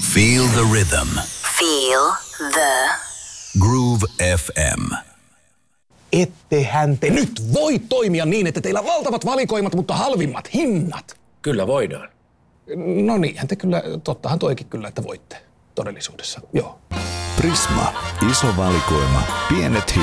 Feel the rhythm. Feel the Groove FM. Ettehän te nyt voi toimia niin, että teillä on valtavat valikoimat, mutta halvimmat hinnat. Kyllä voidaan. No niinhän te kyllä, tottahan toikin kyllä, että voitte todellisuudessa, joo. Prisma. Iso valikoima. Pienet hinnat.